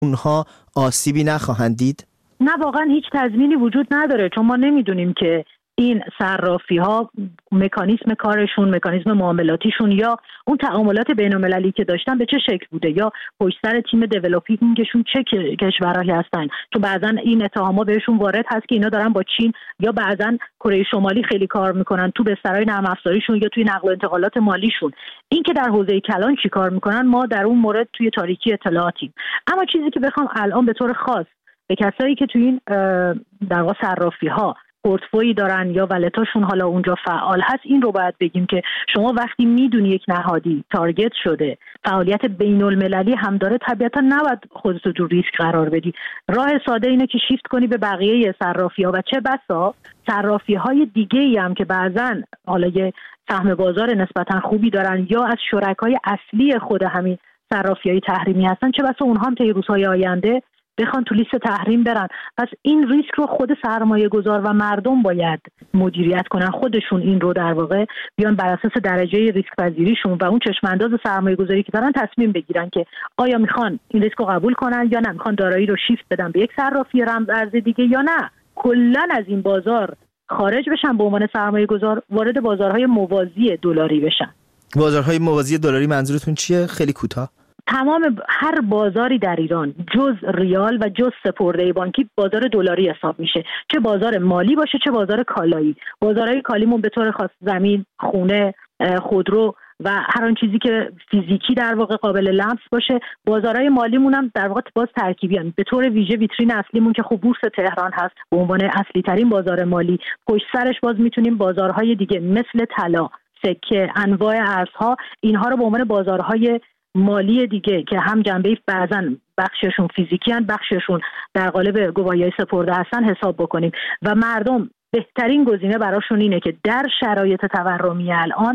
اونها آسیبی نخواهند دید؟ نه، واقعا هیچ تضمینی وجود نداره، چون ما نمیدونیم که این صرافی‌ها مکانیزم کارشون، مکانیزم معاملاتیشون یا اون تعاملات بین‌المللی که داشتن به چه شکل بوده، یا پشت سر تیم دیولپینگشون چه کشورهایی هستن. چون بعضا این اتهامات بهشون وارد هست که اینا دارن با چین یا بعضا کره شمالی خیلی کار میکنن تو بسترهای نرم افزاریشون یا توی نقل و انتقالات مالیشون. این که در حوزه کلان چی کار میکنن ما در اون مورد توی تاریکی اطلاعاتیم. اما چیزی که بخوام الان به طور خاص به کسایی که توی این در واقع صرافی‌ها پورتفوی دارن یا ولتاشون حالا اونجا فعال هست، این رو باید بگیم که شما وقتی میدونی یک نهادی تارگت شده، فعالیت بین المللی هم داره، طبیعتا نباید خودت رو تو ریسک قرار بدی. راه ساده اینه که شیفت کنی به بقیه صرافی‌ها و چه بسا صرافی‌های دیگه‌ای هم که بعضن حالا یه سهم بازار نسبتا خوبی دارن یا از شرکای اصلی خود همین صرافی‌های تحریمی هستن، چه بسا اونها هم طی روزهای آینده بخوان تو لیست تحریم برن. پس این ریسک رو خود سرمایه گذار و مردم باید مدیریت کنن، خودشون این رو در واقع بیان بر اساس درجه ریسک پذیریشون و اون چشم انداز سرمایه گذاری که دارن تصمیم بگیرن که آیا میخوان این ریسک رو قبول کنن یا نه، میخوان دارایی رو شیفت بدن به یک صرافی رمز ارز دیگه یا نه کلا از این بازار خارج بشن، به عنوان سرمایه گذار وارد بازارهای موازی دلاری بشن. بازارهای موازی دلاری منظورتون چیه؟ خیلی کوتاه. تمام هر بازاری در ایران جز ریال و جز سپرده بانکی بازار دلاری حساب میشه، چه بازار مالی باشه چه بازار کالایی. بازارهای کالیمون به طور خاص زمین، خونه، خودرو و هر آن چیزی که فیزیکی در واقع قابل لمس باشه. بازارهای مالیمون هم در واقع باز ترکیبیان، به طور ویژه ویترین اصلیمون که خب بورس تهران هست به عنوان اصلی ترین بازار مالی، پشت سرش باز میتونیم بازارهای دیگه مثل طلا، سکه، انواع ارزها، اینها رو به عنوان بازارهای مالی دیگه که هم جنبه بعضن بخششون فیزیکی هستن، بخششون در قالب گواهی‌های سپرده هستن حساب بکنیم. و مردم بهترین گزینه براشون اینه که در شرایط تورمی الان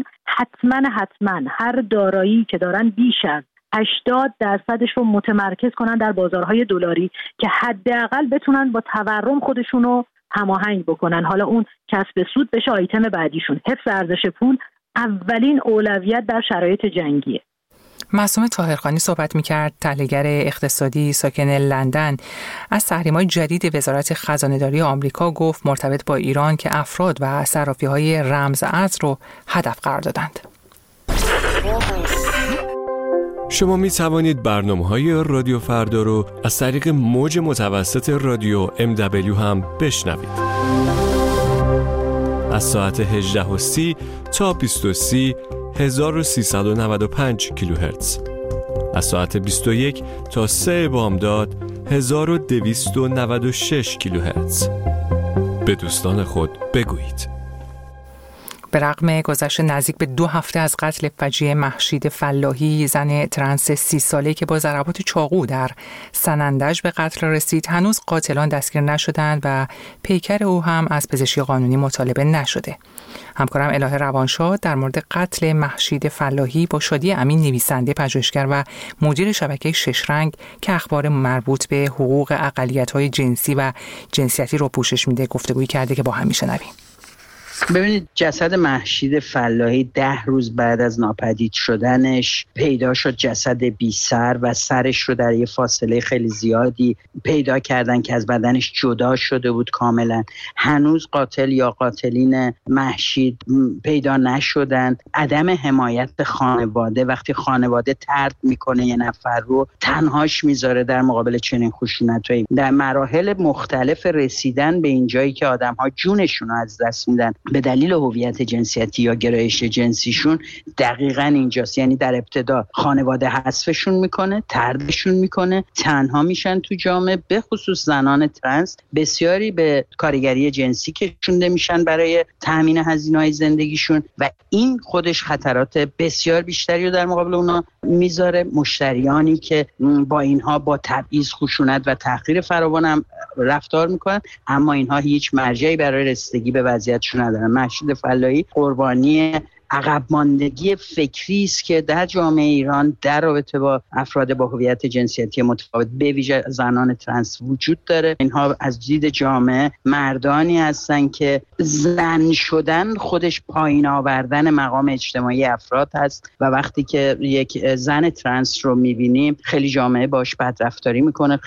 حتما هر دارایی که دارن بیش از 80% رو متمرکز کنن در بازارهای دلاری که حداقل بتونن با تورم خودشون رو هماهنگ بکنن. حالا اون کسب سود بشه آیتم بعدیشون. حفظ ارزش پول اولین اولویت در شرایط جنگیه. معصومه طاهرخانی صحبت می‌کرد، تحلیلگر اقتصادی ساکن لندن. از تحریم‌های جدید وزارت خزانه‌داری آمریکا گفت مرتبط با ایران که افراد و صرافی‌های رمز ارز رو هدف قرار دادند. شما می توانید برنامه‌های رادیو فردا رو از طریق موج متوسط رادیو MW هم بشنوید. از ساعت 18:30 تا 20:30 1395 کیلوهرتز. از ساعت 21 تا 3 بامداد 1296 کیلوهرتز. به دوستان خود بگویید. به رغم گذشت نزدیک به 2 هفته از قتل فجیع مهشید فلاحی، زن ترنس 30 ساله که با ضربات چاقو در سنندج به قتل رسید، هنوز قاتلان دستگیر نشدند و پیکر او هم از پزشکی قانونی مطالبه نشده. همکارم الهه روانشاد در مورد قتل مهشید فلاحی با شادی امین، نویسنده، پژوهشگر و مدیر شبکه 6 رنگ که اخبار مربوط به حقوق اقلیت‌های جنسی و جنسیتی رو پوشش میده، گفتگویی کرده که با هم میشنویم. ببینید، جسد مهشید فلاحی 10 روز بعد از ناپدید شدنش پیدا شد. جسد بی سر و سرش رو در یه فاصله خیلی زیادی پیدا کردن که از بدنش جدا شده بود کاملا. هنوز قاتل یا قاتلین مهشید پیدا نشدن. عدم حمایت خانواده، وقتی خانواده طرد میکنه یه نفر رو، تنهاش میذاره در مقابل چنین خشونتایی. در مراحل مختلف رسیدن به این جایی که آدم‌ها جونشون رو از دست میدن به دلیل هویت جنسیتی یا گرایش جنسیشون، دقیقاً اینجاست. یعنی در ابتدا خانواده حذفشون میکنه، طردشون میکنه، تنها میشن تو جامعه. به خصوص زنان ترنس بسیاری به کارگری جنسی کشونده میشن برای تامین هزینه‌های زندگیشون و این خودش خطرات بسیار بیشتری رو در مقابل اونا میذاره. مشتریانی که با اینها با تبعیض، خشونت و تحقیر فراوان هم رفتار میکنن، اما اینها هیچ مرجعی برای رسیدگی به وضعیتشون ندارن. مهشید فلاحی قربانی عقب ماندگی فکری است که در جامعه ایران در رابطه با افراد با هویت جنسیتی متفاوت به ویژه زنان ترنس وجود داره. اینها از دید جامعه مردانی هستن که زن شدن خودش پایین آوردن مقام اجتماعی افراد هست و وقتی که یک زن ترنس رو میبینیم خیلی جامعه باش بدرفتاری میکنه،